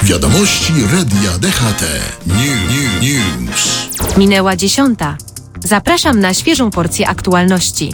Wiadomości Radia DHT. News. Minęła 10. Zapraszam na świeżą porcję aktualności.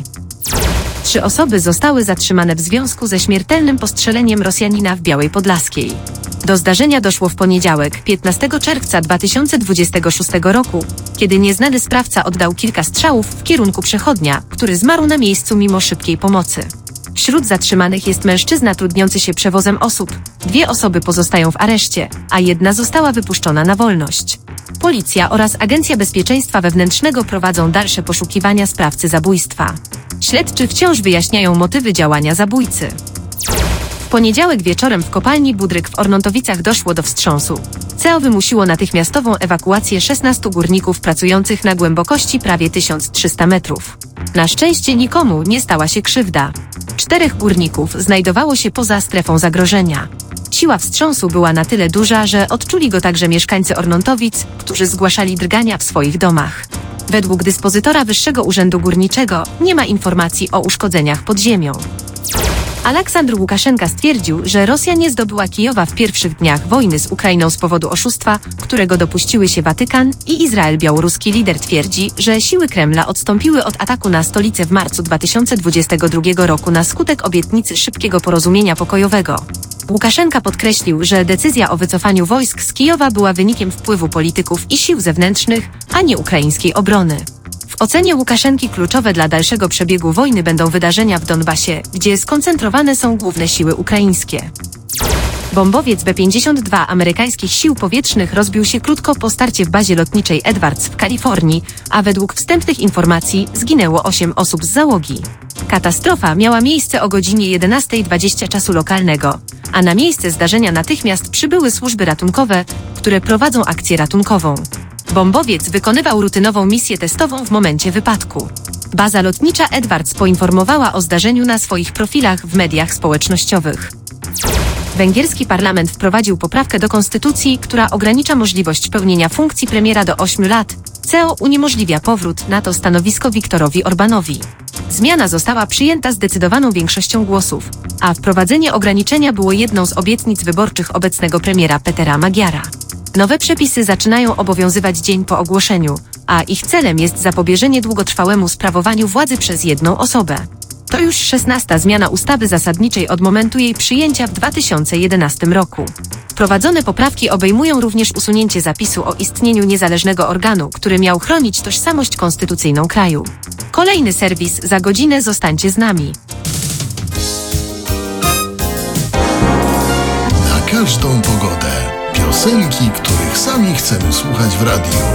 3 osoby zostały zatrzymane w związku ze śmiertelnym postrzeleniem Rosjanina w Białej Podlaskiej. Do zdarzenia doszło w poniedziałek, 15 czerwca 2026 roku, kiedy nieznany sprawca oddał kilka strzałów w kierunku przechodnia, który zmarł na miejscu mimo szybkiej pomocy. Wśród zatrzymanych jest mężczyzna trudniący się przewozem osób. 2 osoby pozostają w areszcie, a 1 została wypuszczona na wolność. Policja oraz Agencja Bezpieczeństwa Wewnętrznego prowadzą dalsze poszukiwania sprawcy zabójstwa. Śledczy wciąż wyjaśniają motywy działania zabójcy. W poniedziałek wieczorem w kopalni Budryk w Ornontowicach doszło do wstrząsu. CO wymusiło natychmiastową ewakuację 16 górników pracujących na głębokości prawie 1300 metrów. Na szczęście nikomu nie stała się krzywda. 4 górników znajdowało się poza strefą zagrożenia. Siła wstrząsu była na tyle duża, że odczuli go także mieszkańcy Ornontowic, którzy zgłaszali drgania w swoich domach. Według dyspozytora Wyższego Urzędu Górniczego nie ma informacji o uszkodzeniach pod ziemią. Aleksandr Łukaszenka stwierdził, że Rosja nie zdobyła Kijowa w pierwszych dniach wojny z Ukrainą z powodu oszustwa, którego dopuściły się Watykan i Izrael. Białoruski lider twierdzi, że siły Kremla odstąpiły od ataku na stolicę w marcu 2022 roku na skutek obietnicy szybkiego porozumienia pokojowego. Łukaszenka podkreślił, że decyzja o wycofaniu wojsk z Kijowa była wynikiem wpływu polityków i sił zewnętrznych, a nie ukraińskiej obrony. W ocenie Łukaszenki kluczowe dla dalszego przebiegu wojny będą wydarzenia w Donbasie, gdzie skoncentrowane są główne siły ukraińskie. Bombowiec B-52 amerykańskich sił powietrznych rozbił się krótko po starcie w bazie lotniczej Edwards w Kalifornii, a według wstępnych informacji zginęło 8 osób z załogi. Katastrofa miała miejsce o godzinie 11:20 czasu lokalnego, a na miejsce zdarzenia natychmiast przybyły służby ratunkowe, które prowadzą akcję ratunkową. Bombowiec wykonywał rutynową misję testową w momencie wypadku. Baza lotnicza Edwards poinformowała o zdarzeniu na swoich profilach w mediach społecznościowych. Węgierski parlament wprowadził poprawkę do konstytucji, która ogranicza możliwość pełnienia funkcji premiera do 8 lat, co uniemożliwia powrót na to stanowisko Viktorowi Orbanowi. Zmiana została przyjęta zdecydowaną większością głosów, a wprowadzenie ograniczenia było jedną z obietnic wyborczych obecnego premiera Petera Magyara. Nowe przepisy zaczynają obowiązywać dzień po ogłoszeniu, a ich celem jest zapobieżenie długotrwałemu sprawowaniu władzy przez jedną osobę. To już 16. zmiana ustawy zasadniczej od momentu jej przyjęcia w 2011 roku. Wprowadzone poprawki obejmują również usunięcie zapisu o istnieniu niezależnego organu, który miał chronić tożsamość konstytucyjną kraju. Kolejny serwis za godzinę, zostańcie z nami. Na każdą pogodę. Piosenki, których sami chcemy słuchać w radiu.